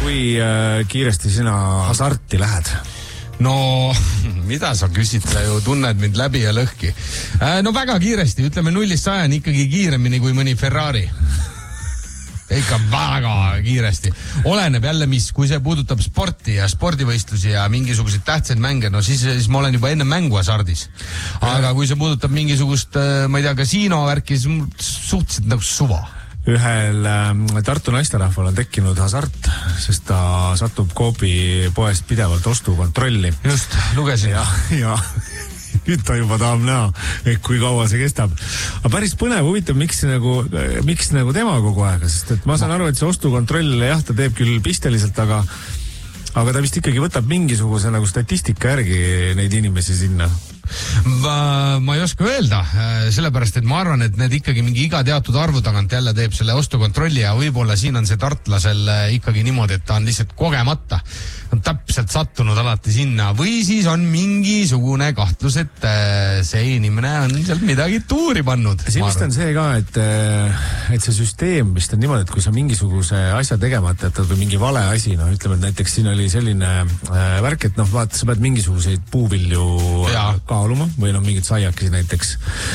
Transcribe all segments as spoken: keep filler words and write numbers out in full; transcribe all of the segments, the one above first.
kui äh, kiiresti sina hasarti lähed? No, mida sa küsid, sa ju tunned mind läbi ja lõhki. No väga kiiresti, ütleme nullist sajani ikkagi kiiremini kui mõni Ferrari. Ikka väga kiiresti. Oleneb jälle mis, kui see puudutab sporti ja spordivõistlusi ja mingisuguseid tähtsaid mänge, no siis, siis ma olen juba enne mängu hasardis. Aga kui see puudutab mingisugust, ma ei tea, kasiino värki, siis suhteliselt nagu suva. Ühel äh, Tartu naisterahval on tekkinud hasart, sest ta satub Coopi poest pidevalt ostukontrolli. Just, lugesin. Ja, ja nüüd ta juba tahab näha, et kui kaua see kestab. Aga päris põnev, huvitav, miks nagu, miks nagu tema kogu aega, sest et ma saan aru, et see ostukontroll, jah, ta teeb küll pisteliselt, aga aga ta vist ikkagi võtab mingisuguse nagu statistika järgi neid inimesi sinna. Ma, ma ei oska öelda, sellepärast, et ma arvan, et need ikkagi mingi iga teatud arvu tagant jälle teeb selle ostukontrolli ja võib-olla siin on see tartlasel ikkagi niimoodi, et ta on lihtsalt kogemata. On täpselt sattunud alati sinna või siis on mingisugune kahtlus, et see inimene on sealt midagi tuuri pannud. See vist on see ka, et, et see süsteem vist on niimoodi, et kui sa mingisuguse asja tegemata jätad või mingi vale asi, no ütleme, et näiteks siin oli selline värk, et noh, vaata, sa pead mingisuguseid puuvilju ja kaaluma või noh, mingid saiakesi näiteks.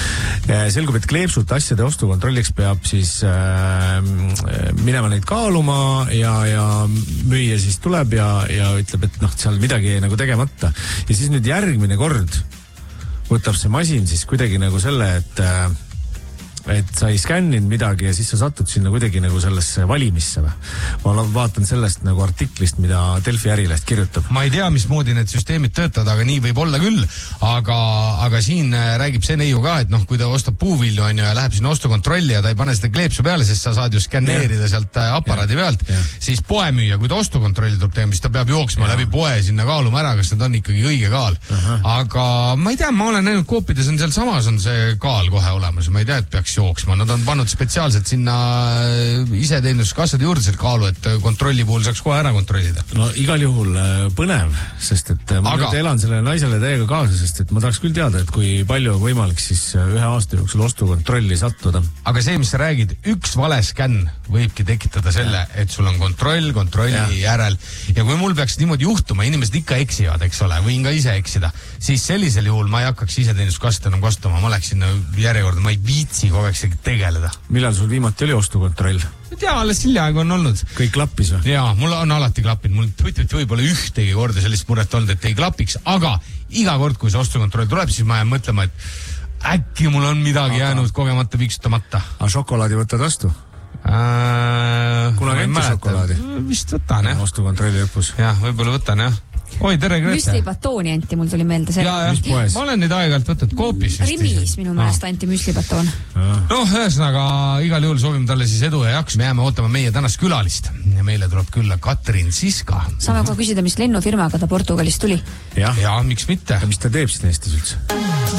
Selgub, et kleepsult asjade ostukontrolliks peab siis äh, minema neid kaaluma ja, ja müüja siis tuleb ja, ja ütleb, et noh, seal midagi nagu tegemata. Ja siis nüüd järgmine kord võtab see masin siis kuidagi nagu selle, et äh, et sa ei skänninud midagi ja siis sa satud sinna kuidagi nagu sellesse valimisse või? Ma vaatan sellest nagu artiklist, mida Delfi Ärileht kirjutab. Ma ei tea, mismoodi need süsteemid töötavad, aga nii võib olla küll. Aga, aga siin räägib see neiu ka, et noh, kui ta ostab puuvilju on ju, ja läheb sinna ostukontrolli ja ta ei pane seda kleepsu peale, sest sa saad ju skänneerida ja. sealt aparaadi ja. pealt, ja. siis poemüüja, kui ta ostukontrolli tuleb tegema, siis ta peab jooksma ja. läbi poe sinna kaaluma ära, kas need on ikkagi õige kaal. Aha. Aga ma ei tea, ma olen näinud Coopides on seal samas on see kaal kohe olemas. Ma ei tea, et peaks jooksma. Nad on pannud spetsiaalselt sinna iseteenuskassade juurde selle kaalu, et kontrolli puhul saaks kohe ära kontrollida. No igal juhul põnev, sest et ma Aga... nüüd elan sellele naisele täiega kaasa, sest et ma tahaks küll teada, et kui palju on võimalik siis ühe aasta jooksul ostukontrolli sattuda. Aga see, mis sa räägid, üks vale skänn võibki tekitada selle, et sul on kontroll, kontrolli ja. järel. Ja kui mul peaks niimoodi juhtuma, inimesed ikka eksivad, eks ole, võin ka ise eksida, siis sellisel juhul ma ei hakkaks iseteenuskassade enam kastuma, ma läksin järjekorda, ma ei viitsi kogu aeg tegeleda. Millal sul viimati oli ostukontroll? Ma tea, alles hiljaaegu on olnud. Kõik klappis või? Jaa, mul on alati klappinud. Mul võib-olla ühtegi korda sellist muret olnud, et ei klapiks, aga iga kord, kui see ostukontroll tuleb, siis ma jään mõtlema, et äkki mul on midagi aga... jäänud kogemata piiksutamata. Aga šokolaadi võtad vastu? Äh, Kuna kenti šokolaadi? Vist võtan, jah. Ostukontrolli lõpus. Jah, võib-olla võtan, jah. Oi, tere, Grete. Müslibatooni anti, mul tuli meelde see. Ja, ja. Ma olen neid aegalt võtnud Coopis. Rimis minu meelest anti müslibatoon. No, ühesõnaga, igal juhul soovime talle siis edu ja jaksu. Me jääme ootama meie tänast külalist. Ja meile tuleb külla Katrin Siska. Saame kohe küsida, mis lennufirmaga ta Portugalist tuli. Ja, ja miks mitte? Ja mis ta teeb siin Eestis üldse?